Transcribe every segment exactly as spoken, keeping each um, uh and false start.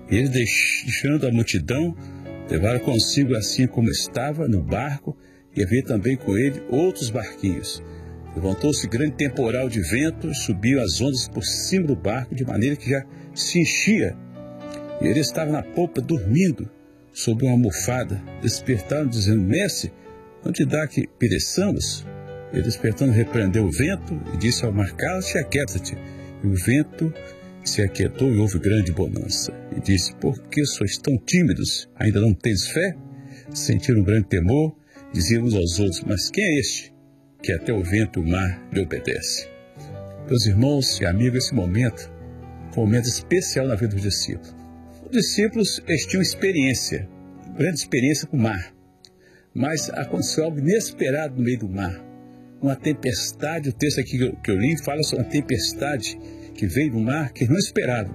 Eles, deixando a multidão, levaram consigo assim como estava no barco, e havia também com ele outros barquinhos. Levantou-se grande temporal de vento, subiu as ondas por cima do barco, de maneira que já se enchia. E ele estava na polpa, dormindo, sob uma almofada. Despertaram, dizendo: Mestre, não te dá que pereçamos? Ele, despertando, repreendeu o vento e disse ao mar: Cala-te, aquieta-te. E o vento se aquietou e houve grande bonança. E disse: Por que sois tão tímidos? Ainda não tens fé? Sentiram um grande temor, diziam uns aos outros: Mas quem é este, que até o vento e o mar lhe obedece? Meus irmãos e amigos, esse momento foi um momento especial na vida dos discípulos. Os discípulos, eles tinham experiência, grande experiência com o mar. Mas aconteceu algo inesperado no meio do mar. Uma tempestade, o texto aqui que eu, que eu li fala sobre uma tempestade que veio do mar, que não esperavam.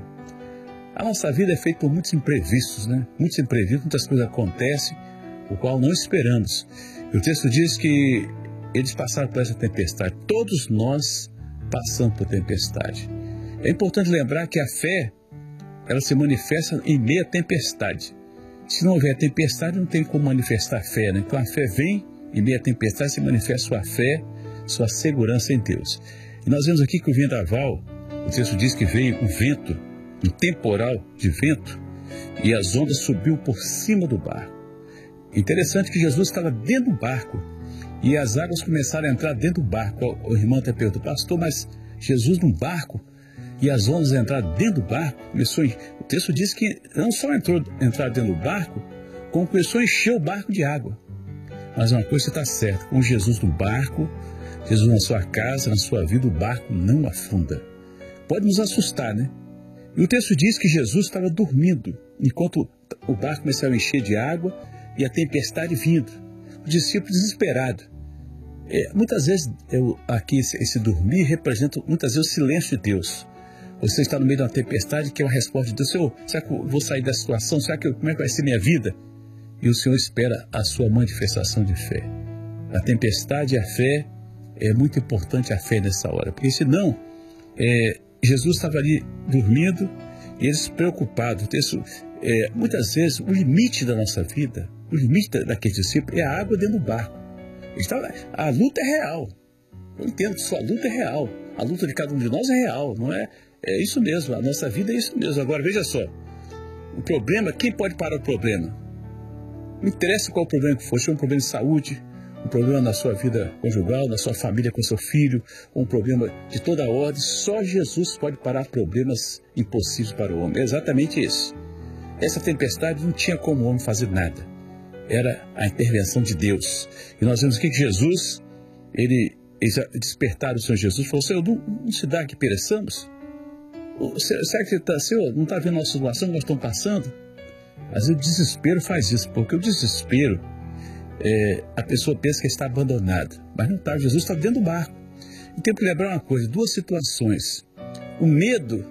A nossa vida é feita por muitos imprevistos, né? Muitos imprevistos, muitas coisas acontecem, o qual não esperamos. E o texto diz que eles passaram por essa tempestade. Todos nós passamos por tempestade. É importante lembrar que a fé, ela se manifesta em meio à tempestade. Se não houver tempestade, não tem como manifestar a fé, né? Então a fé vem, em meio à tempestade se manifesta sua fé, sua segurança em Deus. E nós vemos aqui que o vendaval, o texto diz que veio um vento, um temporal de vento, e as ondas subiam por cima do barco. Interessante que Jesus estava dentro do barco, e as águas começaram a entrar dentro do barco. O irmão até perguntou: Pastor, mas Jesus num barco? E as ondas entraram dentro do barco? Começou, o texto diz que não só entrou entrar dentro do barco, como começou a encher o barco de água. Mas uma coisa está certa: com Jesus no barco, Jesus na sua casa, na sua vida, o barco não afunda. Pode nos assustar, né? E o texto diz que Jesus estava dormindo, enquanto o barco começava a encher de água e a tempestade vindo. O discípulo desesperado. É, muitas vezes, eu, aqui esse, esse dormir representa muitas vezes o silêncio de Deus. Você está no meio de uma tempestade que é uma resposta de Deus: Senhor, será que eu vou sair dessa situação? Será que eu, como é que vai ser minha vida? E o Senhor espera a sua manifestação de fé. A tempestade e a fé, é muito importante a fé nessa hora, porque senão, é, Jesus estava ali dormindo e eles preocupados. Isso, é, muitas vezes o limite da nossa vida, o limite daquele discípulo é a água dentro do barco. Estava, a luta é real. Eu entendo que sua luta é real. A luta de cada um de nós é real, não é? É isso mesmo, a nossa vida é isso mesmo. Agora, veja só, o problema, quem pode parar o problema? Não interessa qual o problema que for, se é um problema de saúde, um problema na sua vida conjugal, na sua família com seu filho, um problema de toda a ordem, só Jesus pode parar problemas impossíveis para o homem. É exatamente isso. Essa tempestade não tinha como o homem fazer nada. Era a intervenção de Deus. E nós vemos aqui que Jesus, ele, eles despertaram o Senhor Jesus e falou: Senhor, não, não se dá que pereçamos? Será que você tá, Senhor, não está vendo a nossa situação que nós estamos passando? Mas o desespero faz isso, porque o desespero, é, a pessoa pensa que está abandonada, mas não está. Jesus está dentro do barco. E tem que lembrar uma coisa: duas situações. O medo,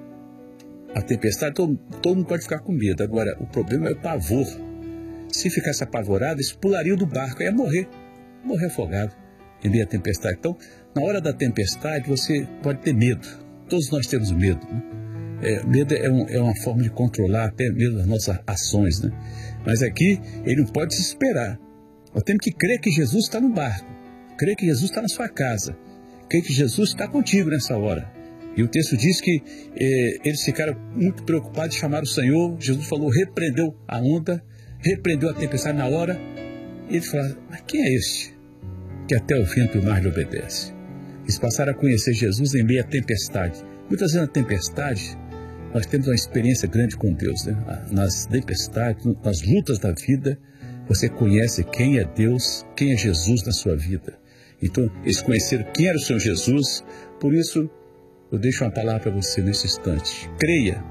a tempestade, todo, todo mundo pode ficar com medo. Agora, o problema é o pavor. Se ficasse apavorado, eles pulariam do barco, ia morrer, morrer afogado em meio à tempestade. Então, na hora da tempestade, você pode ter medo. Todos nós temos medo, né? É, medo é, um, é uma forma de controlar até mesmo as nossas ações, né? Mas aqui, ele não pode se esperar. Nós temos que crer que Jesus está no barco, crer que Jesus está na sua casa, crer que Jesus está contigo nessa hora. E o texto diz que eh, eles ficaram muito preocupados, chamaram o Senhor. Jesus falou, repreendeu a onda, repreendeu a tempestade na hora. E ele falou: mas quem é este que até o vento e o mar lhe obedece? Eles passaram a conhecer Jesus em meio à tempestade. Muitas vezes na tempestade, nós temos uma experiência grande com Deus, né? Nas tempestades, nas lutas da vida, você conhece quem é Deus, quem é Jesus na sua vida. Então, eles conheceram quem era o Senhor Jesus. Por isso, eu deixo uma palavra para você nesse instante. Creia.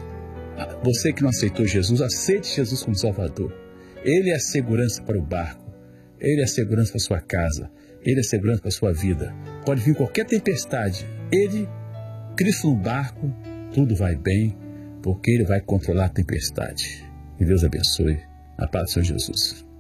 Você que não aceitou Jesus, aceite Jesus como Salvador. Ele é a segurança para o barco. Ele é a segurança para a sua casa. Ele é a segurança para a sua vida. Pode vir qualquer tempestade. Ele, Cristo no barco, tudo vai bem, porque Ele vai controlar a tempestade. Que Deus abençoe. A paz do Senhor Jesus.